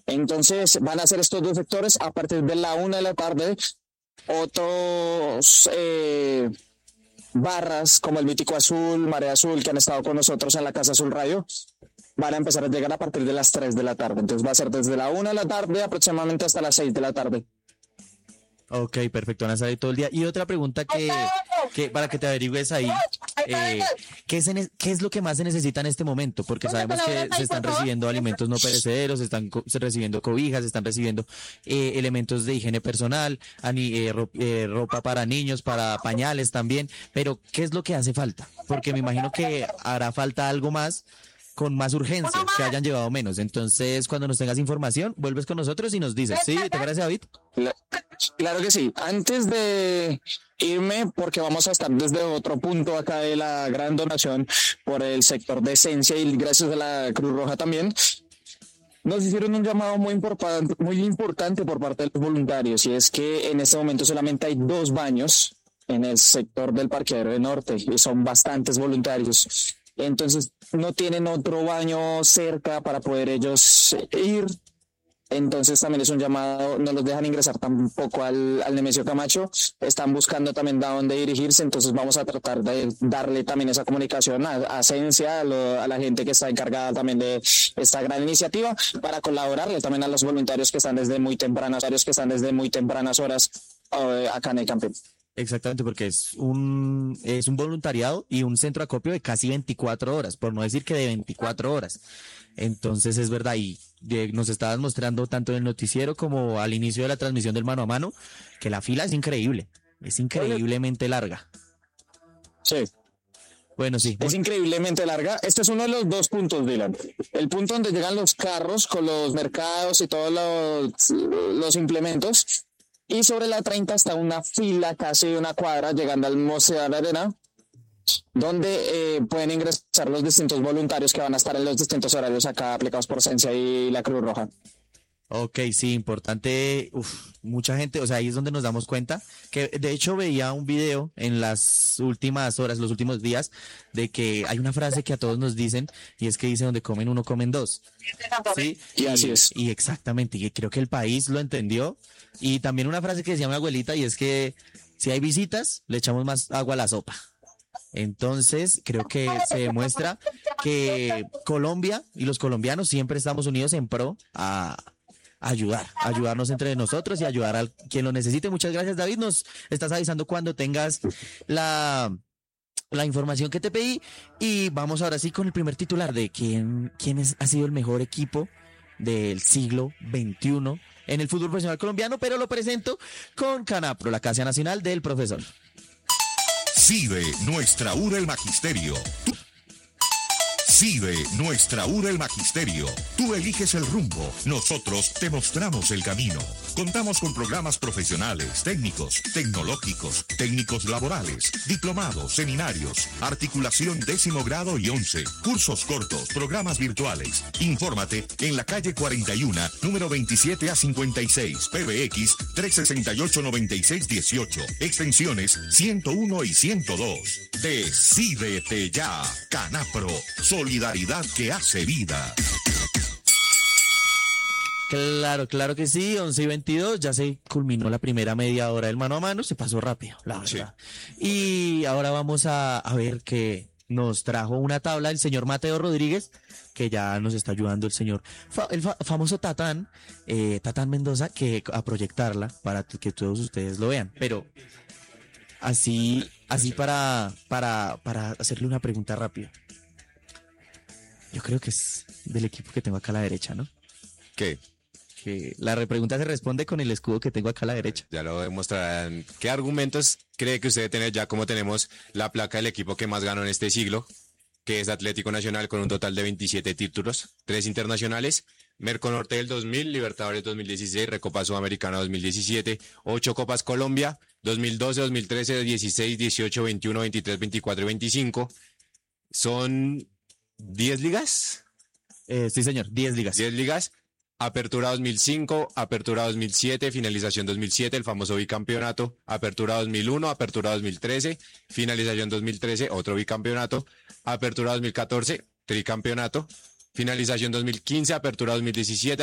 Entonces van a ser estos dos sectores a partir de la 1 de la tarde. Otros barras como el Mítico Azul, Marea Azul, que han estado con nosotros en la Casa Azul Radio, van a empezar a llegar a partir de las 3 de la tarde. Entonces va a ser desde la 1 de la tarde aproximadamente hasta las 6 de la tarde. Ok, perfecto, van a estar ahí todo el día. Y otra pregunta que para que te averigües ahí, ¿qué es lo que más se necesita en este momento? Porque sabemos que se están recibiendo alimentos no perecederos, se recibiendo cobijas, se están recibiendo elementos de higiene personal, ropa para niños, para pañales también, pero ¿qué es lo que hace falta? Porque me imagino que hará falta algo más con más urgencia, que hayan llevado menos. Entonces, cuando nos tengas información, vuelves con nosotros y nos dices, ¿sí? ¿Te parece, David? Claro que sí. Antes de irme, porque vamos a estar desde otro punto acá de la gran donación por el sector de Esencia y gracias a la Cruz Roja también, nos hicieron un llamado muy importante por parte de los voluntarios, y es que en este momento solamente hay 2 baños en el sector del Parqueadero de Norte y son bastantes voluntarios. Entonces no tienen otro baño cerca para poder ellos ir. Entonces también es un llamado, no los dejan ingresar tampoco al Nemesio Camacho, están buscando también a dónde dirigirse. Entonces vamos a tratar de darle también esa comunicación a Esencia, a la gente que está encargada también de esta gran iniciativa, para colaborarle también a los voluntarios que están desde muy tempranas horas acá en el camping. Exactamente, porque es un voluntariado y un centro de acopio de casi 24 horas, por no decir que de 24 horas. Entonces es verdad, y nos estabas mostrando tanto en el noticiero como al inicio de la transmisión del mano a mano, que la fila es increíble, es increíblemente larga. Sí. Bueno, sí. Es increíblemente larga. Este es uno de los 2 puntos, Dylan. El punto donde llegan los carros con los mercados y todos los implementos. Y sobre la 30 está una fila casi de una cuadra llegando al Museo de la Arena, donde pueden ingresar los distintos voluntarios que van a estar en los distintos horarios acá aplicados por Esencia y la Cruz Roja. Ok, sí, importante. Mucha gente, o sea, ahí es donde nos damos cuenta que de hecho veía un video en las últimas horas, los últimos días, de que hay una frase que a todos nos dicen, y es que dice: donde comen uno, comen dos. Sí, y así es. Y exactamente, y creo que el país lo entendió. Y también una frase que decía mi abuelita, y es que si hay visitas, le echamos más agua a la sopa. Entonces, creo que se demuestra que Colombia y los colombianos siempre estamos unidos en pro a ayudarnos entre nosotros y ayudar a quien lo necesite. Muchas gracias, David. Nos estás avisando cuando tengas la información que te pedí. Y vamos ahora sí con el primer titular de quién ha sido el mejor equipo del siglo XXI en el fútbol profesional colombiano, pero lo presento con Canapro, la Casa Nacional del Profesor. CIDE, nuestra URA el Magisterio. CIDE, nuestra URA el Magisterio. Tú eliges el rumbo, nosotros te mostramos el camino. Contamos con programas profesionales, técnicos, tecnológicos, técnicos laborales, diplomados, seminarios, articulación 10º grado y 11, cursos cortos, programas virtuales. Infórmate en la calle 41, número 27 a 56, PBX 368-9618, extensiones 101 y 102. Decídete ya, Canapro. Solidaridad que hace vida. Claro que sí, 11:22, ya se culminó la primera media hora del mano a mano, se pasó rápido, la verdad. Sí. Y ahora vamos a ver que nos trajo una tabla el señor Mateo Rodríguez, que ya nos está ayudando el señor, el famoso Tatán Mendoza, que a proyectarla para que todos ustedes lo vean. Pero así para hacerle una pregunta rápida. Yo creo que es del equipo que tengo acá a la derecha, ¿no? ¿Qué? Que la pregunta se responde con el escudo que tengo acá a la derecha. Ya lo demostrarán. ¿Qué argumentos cree que usted debe tener ya como tenemos la placa del equipo que más ganó en este siglo? Que es Atlético Nacional con un total de 27 títulos, 3 internacionales, Merconorte del 2000, Libertadores 2016, Recopa Sudamericana 2017, 8 Copas Colombia, 2012, 2013, 16, 18, 21, 23, 24 y 25. Son 10 ligas. Sí, señor, 10 ligas. 10 ligas. Apertura 2005, Apertura 2007, finalización 2007, el famoso bicampeonato, Apertura 2001, Apertura 2013, finalización 2013, otro bicampeonato, Apertura 2014, tricampeonato, finalización 2015, Apertura 2017,